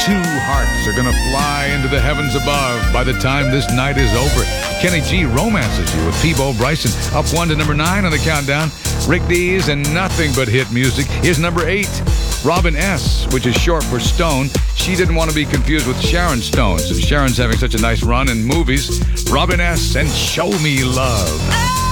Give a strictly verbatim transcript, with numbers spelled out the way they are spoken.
Two hearts are gonna fly into the heavens above by the time this night is over. Kenny G romances you with Peebo Bryson. Up one to number nine on the countdown. Rick Dees and Nothing But Hit Music is number eight. Robin S., which is short for Stone. She didn't want to be confused with Sharon Stone, since Sharon's having such a nice run in movies. Robin S. and Show Me Love.